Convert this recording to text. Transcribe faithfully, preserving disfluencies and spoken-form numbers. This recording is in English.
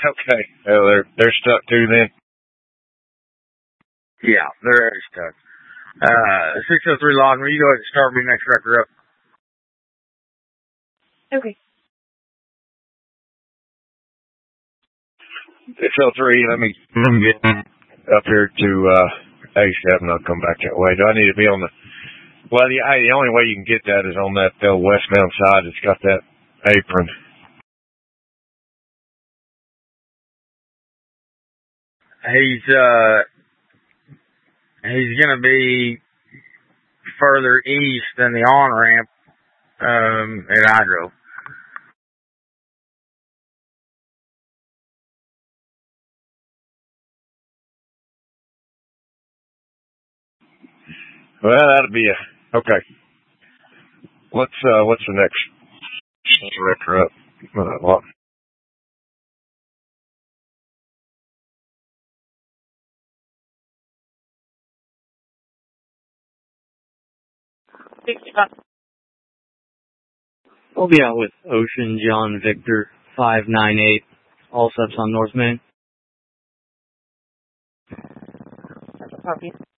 Okay. Well, they're they're stuck too then. Yeah, they're already stuck. Uh, six oh three Logan, you go ahead and start me next record up. Okay. six oh three, let me, let me get up here to uh, A seven. I'll come back that way. Do I need to be on the... Well, the, the only way you can get that is on that uh, westbound side. It's got that apron. He's, uh, he's gonna be further east than the on-ramp, um, at Hydro. Well, that'll be a... Okay. What's, uh, what's the next record up? Uh, what? We'll be out with Ocean John Victor five nine eight, all subs on North Main. Copy.